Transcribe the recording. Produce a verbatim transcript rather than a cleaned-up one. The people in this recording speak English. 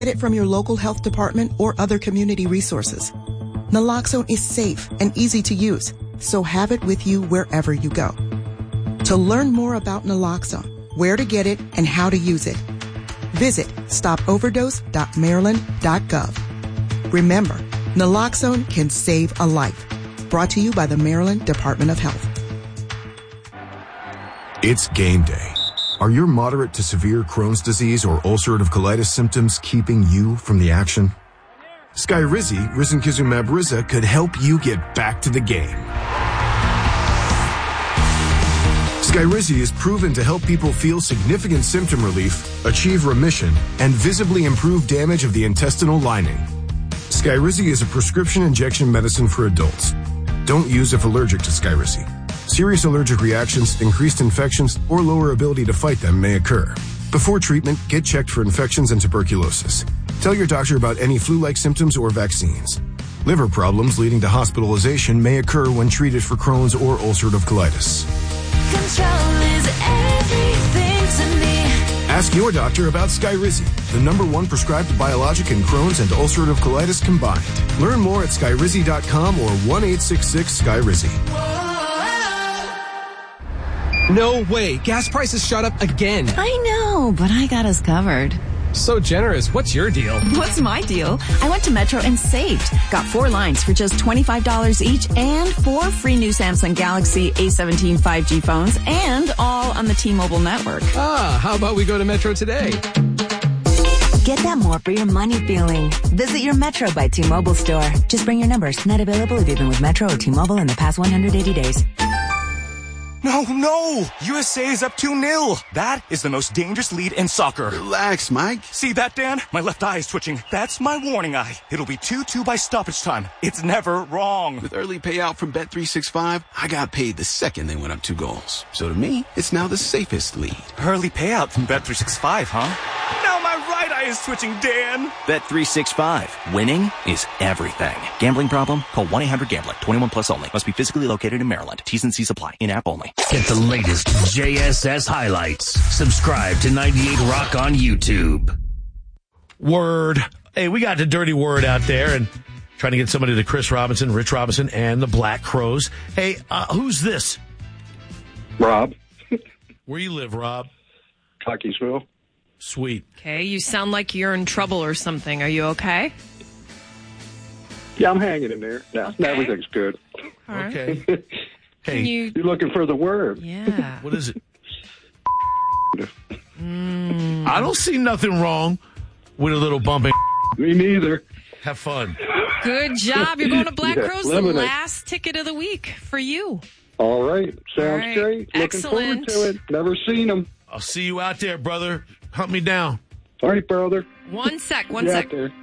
Get it from your local health department or other community resources. Naloxone is safe and easy to use, so have it with you wherever you go. To learn more about naloxone, where to get it, and how to use it, visit stop overdose dot maryland dot gov. Remember, naloxone can save a life. Brought to you by the Maryland Department of Health. It's game day. Are your moderate to severe Crohn's disease or ulcerative colitis symptoms keeping you from the action? Skyrizi, risankizumab Riza, could help you get back to the game. Skyrizi is proven to help people feel significant symptom relief, achieve remission, and visibly improve damage of the intestinal lining. Skyrizi is a prescription injection medicine for adults. Don't use if allergic to Skyrizi. Serious allergic reactions, increased infections, or lower ability to fight them may occur. Before treatment, get checked for infections and tuberculosis. Tell your doctor about any flu-like symptoms or vaccines. Liver problems leading to hospitalization may occur when treated for Crohn's or ulcerative colitis. Control is everything to me. Ask your doctor about Skyrizi, the number one prescribed biologic in Crohn's and ulcerative colitis combined. Learn more at skyrizi dot com or one eight six six Skyrizi. No way. Gas prices shot up again. I know, but I got us covered. So generous. What's your deal? What's my deal? I went to Metro and saved. Got four lines for just twenty-five dollars each and four free new Samsung Galaxy A seventeen five G phones and all on the T-Mobile network. Ah, how about we go to Metro today? Get that more for your money feeling. Visit your Metro by T-Mobile store. Just bring your numbers. Not available if you've been with Metro or T-Mobile in the past one hundred eighty days. No, no! U S A is up two nil. That is the most dangerous lead in soccer. Relax, Mike. See that, Dan? My left eye is twitching. That's my warning eye. It'll be two two by stoppage time. It's never wrong. With early payout from Bet three sixty-five, I got paid the second they went up two goals. So to me, it's now the safest lead. Early payout from Bet three sixty-five, huh? Now my right eye is twitching, Dan. Bet three sixty-five. Winning is everything. Gambling problem? Call one eight hundred gambler. twenty-one plus only. Must be physically located in Maryland. T's and C's apply. In-app only. Get the latest J S S highlights. Subscribe to ninety-eight Rock on YouTube. Word. Hey, we got the dirty word out there and trying to get somebody to Chris Robinson, Rich Robinson, and the Black Crows. Hey, uh, who's this? Rob. Where you live, Rob? Cockeysville. Sweet. Okay, you sound like you're in trouble or something. Are you okay? Yeah, I'm hanging in there. No, Okay. everything's good. All right. Okay. Hey, you... You're looking for the word. Yeah. What is it? Mm. I don't see nothing wrong with a little bumping. Me neither. Have fun. Good job. You're going to Black Yeah, Crows, the lemonade. last ticket of the week for you. All right. Sounds All right. great. Looking Excellent. forward to it. Never seen them. I'll see you out there, brother. Hunt me down. All right, brother. One sec, one Get sec. out there.